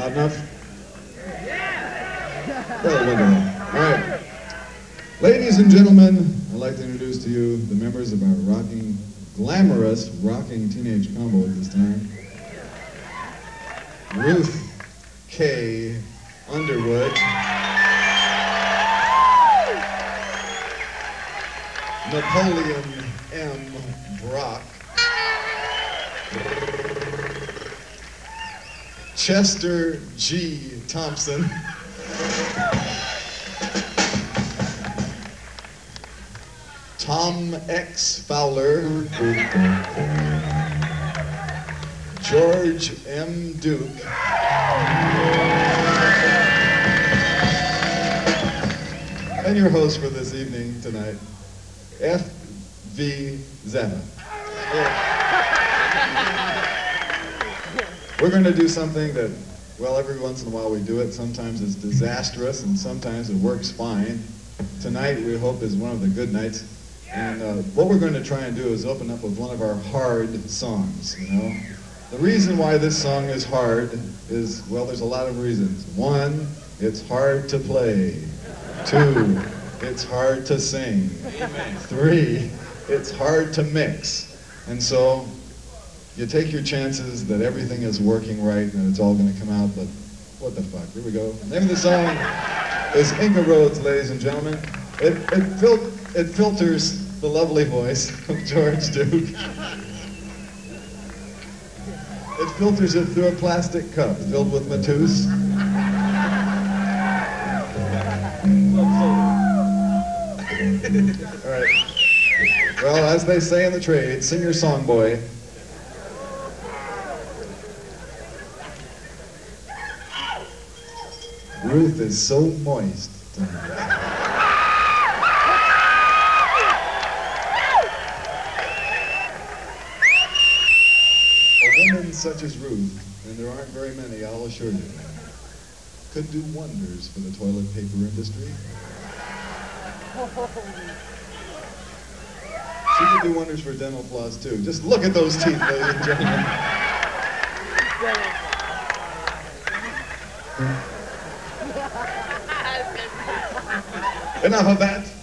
Loud enough? Well, wonderful. All right. Ladies and gentlemen, I'd like to introduce to you the members of our glamorous rocking teenage combo at this time. Ruth K. Underwood. Napoleon M. Brock. Chester G. Thompson. Tom X. Fowler. George M. Duke. And your host for this evening tonight, F.V. Zeta. We're going to do something that, well, every once in a while we do it. Sometimes it's disastrous and sometimes it works fine. Tonight we hope is one of the good nights. And what we're going to try and do is open up with one of our hard songs, you know. The reason why this song is hard is, well, there's a lot of reasons. One, it's hard to play. Two, it's hard to sing. Three, it's hard to mix. And so you take your chances that everything is working right and it's all going to come out, but what the fuck, here we go. The name of the song is Inca Roads, ladies and gentlemen. It filters the lovely voice of George Duke. It filters it through a plastic cup filled with Matus. All right. Well, as they say in the trade, sing your song, boy. Ruth is so moist tonight. A woman such as Ruth, and there aren't very many, I'll assure you, could do wonders for the toilet paper industry. She could do wonders for dental floss too. Just look at those teeth, ladies and gentlemen. Enough of that.